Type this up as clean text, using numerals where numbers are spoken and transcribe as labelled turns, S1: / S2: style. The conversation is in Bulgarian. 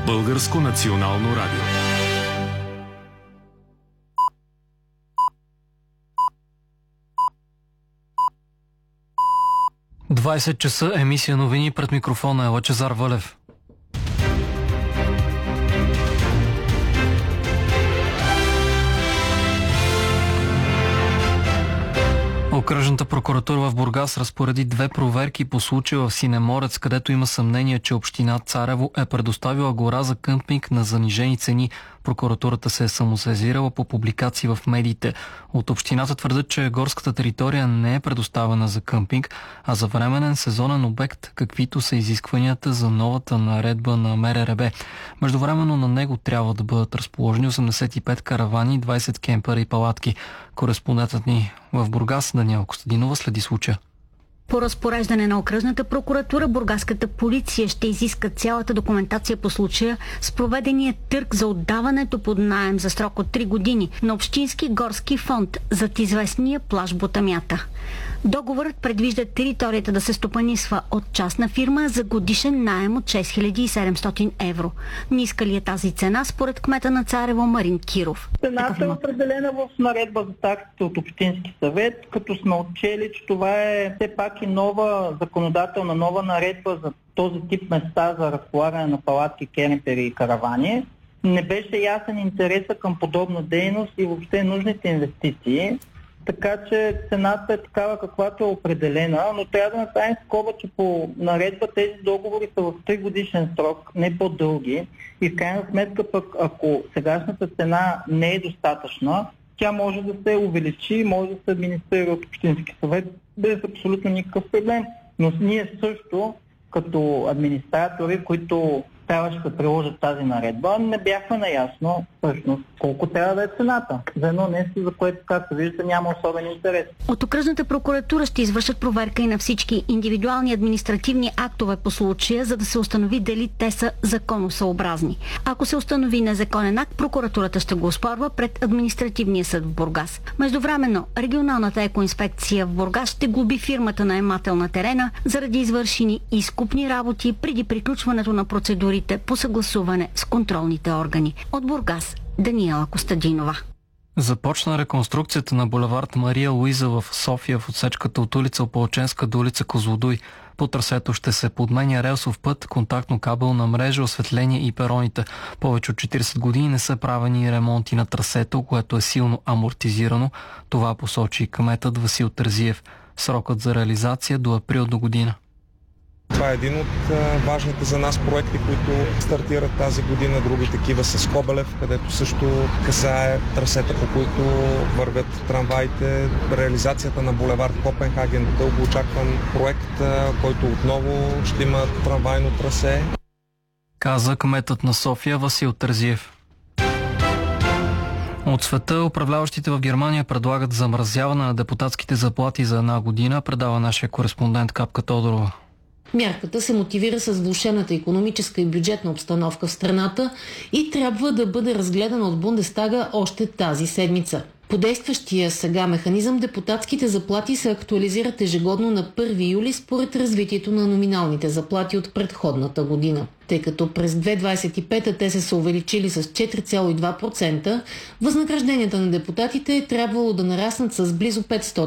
S1: Българско национално радио.
S2: Двадесет часа, емисия новини, пред микрофона е Лъчезар Вълев. Окръжната прокуратура в Бургас разпореди 2 проверки по случая в Синеморец, където има съмнение, че община Царево е предоставила гора за къмпинг на занижени цени. Прокуратурата се е самосезирала по публикации в медиите. От общината твърдят, че горската територия не е предоставена за къмпинг, а за временен сезонен обект, каквито са изискванията за новата наредба на МРРБ. Междувременно на него трябва да бъдат разположени 85 каравани, 20 кемпера и палатки. Кореспондентът ни в Бургас, Даниела Костадинова, следи случая.
S3: По разпореждане на окръжната прокуратура, бургаската полиция ще изиска цялата документация по случая с проведения търг за отдаването под наем за срок от 3 години на Общински горски фонд зад известния плаж Ботамята. Договорът предвижда територията да се стопанисва от частна фирма за годишен наем от 6700 евро. Ниска ли е тази цена според кмета на Царево Марин Киров?
S4: Цената е определена в наредба за таксите от Общински съвет, като сме отчели, че това е все пак и нова законодателна, нова наредба за този тип места за разполагане на палатки, кемпери и каравани. Не беше ясен интереса към подобна дейност и въобще нужните инвестиции. Така че цената е такава, каквато е определена, но трябва да направим скоба, че по наредба тези договори са в 3 годишен срок, не по-дълги. И в крайна сметка пък, ако сегашната цена не е достатъчна, тя може да се увеличи, може да се администрира от Общински съвет без абсолютно никакъв проблем. Но ние също, като администратори, които трябваше да приложат тази наредба, не бяхме наясно всъщност колко трябва да е цената за едно нещо, за което, както виждате, няма особен интерес.
S3: От окръжната прокуратура ще извършат проверка и на всички индивидуални административни актове по случая, за да се установи дали те са законосъобразни. Ако се установи незаконен акт, прокуратурата ще го оспорва пред административния съд в Бургас. Междувременно, регионалната екоинспекция в Бургас ще глоби фирмата наемател на терена заради извършени изкупни работи преди приключването на процедури по съгласуване с контролните органи. От Бургас, Даниела Костадинова.
S2: Започна реконструкцията на булевард Мария Луиза в София в отсечката от улица Опалченска до улица Козлодуй. По трасето ще се подменя релсов път, контактно-кабелна мрежа, осветление и пероните. Повече от 40 години не са правени ремонти на трасето, което е силно амортизирано. Това посочи кметът Васил Терзиев. Срокът за реализация до април до година.
S5: Това е един от важните за нас проекти, които стартират тази година. Други такива с Кобелев, където също касае трасета, по които вървят трамваите. Реализацията на булевард Копенхаген, дълго очакван проект, който отново ще има трамвайно трасе.
S2: Каза кметът на София Васил Терзиев. От света управляващите в Германия предлагат замразяване на депутатските заплати за 1 година, предава нашия кореспондент Капка Тодорова.
S6: Мярката се мотивира с влошената икономическа и бюджетна обстановка в страната и трябва да бъде разгледана от Бундестага още тази седмица. По действащия сега механизъм депутатските заплати се актуализират ежегодно на 1 юли според развитието на номиналните заплати от предходната година. Тъй като през 2025 те са увеличили с 4,2%, възнагражденията на депутатите е трябвало да нараснат с близо 500